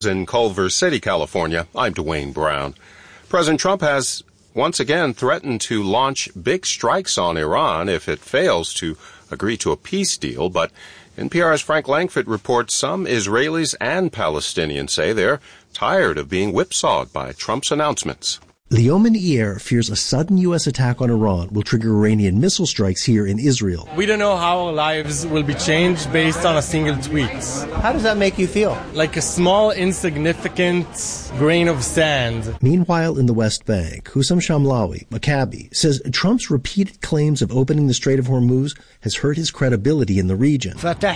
In Culver City, California, I'm Dwayne Brown. President Trump has once again threatened to launch big strikes on Iran if it fails to agree to a peace deal, but NPR's Frank Langfitt reports some Israelis and Palestinians say they're tired of being whipsawed by Trump's announcements. Leomin Iyer fears a sudden U.S. attack on Iran will trigger Iranian missile strikes here in Israel. We don't know how our lives will be changed based on a single tweet. How does that make you feel? Like a small, insignificant grain of sand. Meanwhile, in the West Bank, Hussam Shamlawi, a cabbie, says Trump's repeated claims of opening the Strait of Hormuz has hurt his credibility in the region.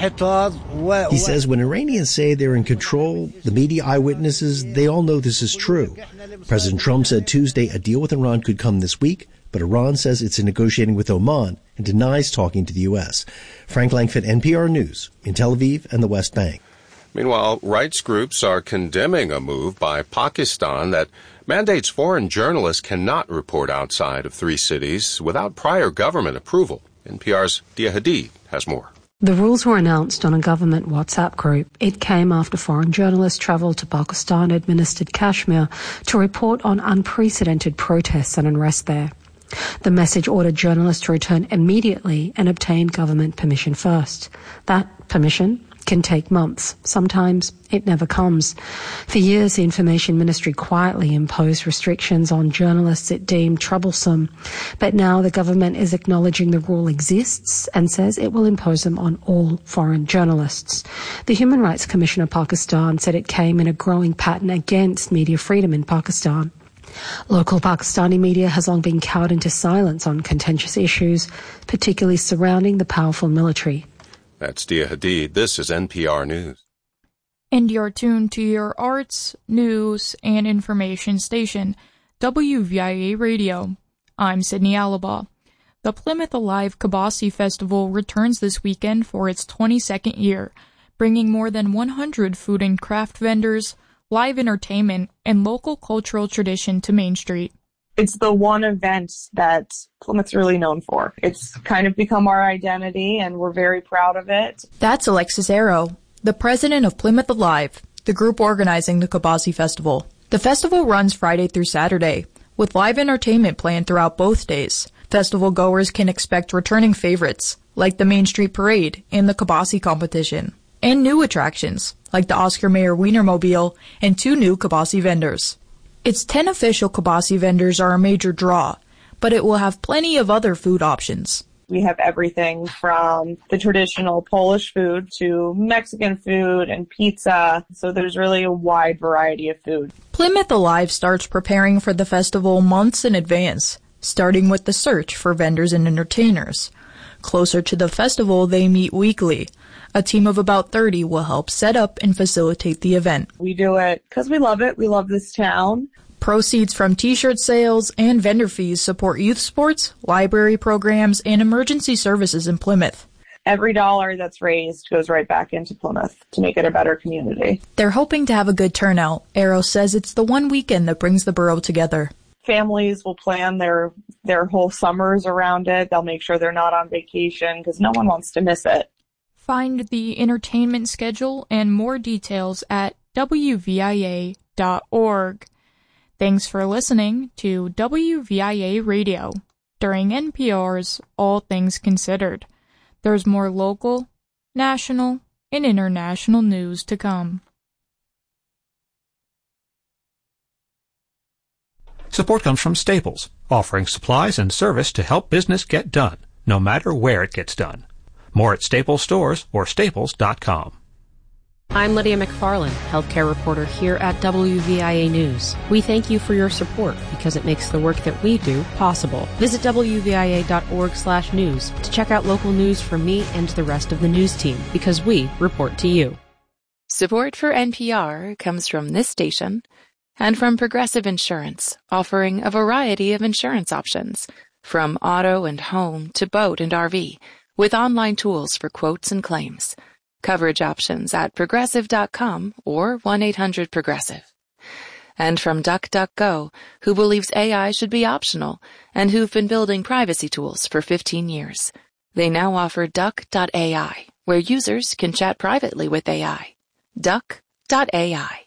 He says when Iranians say they're in control, the media eyewitnesses, they all know this is true. President Trump said Tuesday a deal with Iran could come this week, but Iran says it's negotiating with Oman and denies talking to the U.S. Frank Langfitt, NPR News, in Tel Aviv and the West Bank. Meanwhile, rights groups are condemning a move by Pakistan that mandates foreign journalists cannot report outside of 3 cities without prior government approval. NPR's Dia Hadid has more. The rules were announced on a government WhatsApp group. It came after foreign journalists travelled to Pakistan-administered Kashmir to report on unprecedented protests and unrest there. The message ordered journalists to return immediately and obtain government permission first. That permission can take months. Sometimes it never comes. For years, the Information Ministry quietly imposed restrictions on journalists it deemed troublesome. But now the government is acknowledging the rule exists and says it will impose them on all foreign journalists. The Human Rights Commission of Pakistan said it came in a growing pattern against media freedom in Pakistan. Local Pakistani media has long been cowed into silence on contentious issues, particularly surrounding the powerful military. That's Dia Hadid. This is NPR News. And you're tuned to your arts, news, and information station, WVIA Radio. I'm Sydney Alaba. The Plymouth Alive Kibasi Festival returns this weekend for its 22nd year, bringing more than 100 food and craft vendors, live entertainment, and local cultural tradition to Main Street. It's the one event that Plymouth's really known for. It's kind of become our identity, and we're very proud of it. That's Alexis Arrow, the president of Plymouth Alive, the group organizing the Kibasi Festival. The festival runs Friday through Saturday, with live entertainment planned throughout both days. Festival goers can expect returning favorites, like the Main Street Parade and the Kibasi competition, and new attractions, like the Oscar Mayer Wienermobile and 2 new Kibasi vendors. Its 10 official Kibasi vendors are a major draw, but it will have plenty of other food options. We have everything from the traditional Polish food to Mexican food and pizza, so there's really a wide variety of food. Plymouth Alive starts preparing for the festival months in advance, starting with the search for vendors and entertainers. Closer to the festival, they meet weekly. A team of about 30 will help set up and facilitate the event. We do it because we love it. We love this town. Proceeds from T-shirt sales and vendor fees support youth sports, library programs, and emergency services in Plymouth. Every dollar that's raised goes right back into Plymouth to make it a better community. They're hoping to have a good turnout. Arrow says it's the one weekend that brings the borough together. Families will plan their whole summers around it. They'll make sure they're not on vacation because no one wants to miss it. Find the entertainment schedule and more details at wvia.org. Thanks for listening to WVIA Radio during NPR's All Things Considered. There's more local, national, and international news to come. Support comes from Staples, offering supplies and service to help business get done, no matter where it gets done. More at Staples stores or staples.com. I'm Lydia McFarland, healthcare reporter here at WVIA News. We thank you for your support because it makes the work that we do possible. Visit WVIA.org/news to check out local news from me and the rest of the news team because we report to you. Support for NPR comes from this station and from Progressive Insurance, offering a variety of insurance options, from auto and home to boat and RV, with online tools for quotes and claims. Coverage options at progressive.com or 1-800-PROGRESSIVE. And from DuckDuckGo, who believes AI should be optional and who've been building privacy tools for 15 years. They now offer Duck.ai, where users can chat privately with AI. Duck.ai.